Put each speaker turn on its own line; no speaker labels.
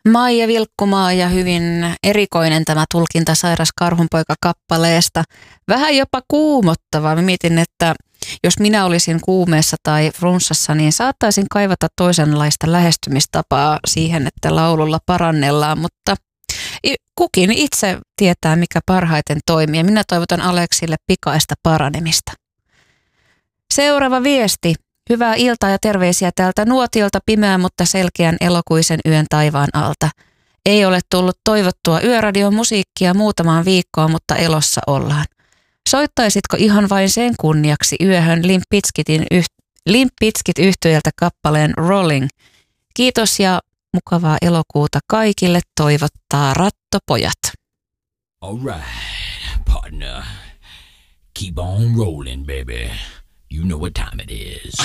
Maija Vilkkumaa ja hyvin erikoinen tämä tulkinta Sairas Karhunpoika-kappaleesta. Vähän jopa kuumottava. Mä mietin, että jos minä olisin kuumeessa tai flunssassa, niin saattaisin kaivata toisenlaista lähestymistapaa siihen, että laululla parannellaan, mutta kukin itse tietää, mikä parhaiten toimii. Minä toivotan Aleksille pikaista paranemista. Seuraava viesti. Hyvää iltaa ja terveisiä täältä Nuotiolta pimeän, mutta selkeän elokuisen yön taivaan alta. Ei ole tullut toivottua yöradion musiikkia muutamaan viikkoon, mutta elossa ollaan. Soittaisitko ihan vain sen kunniaksi yöhön Limp Bizkit -yhtyöltä kappaleen Rolling? Kiitos ja mukavaa elokuuta kaikille, toivottaa Rattopojat.
All right, partner. Keep on rolling, baby. You know what time it is.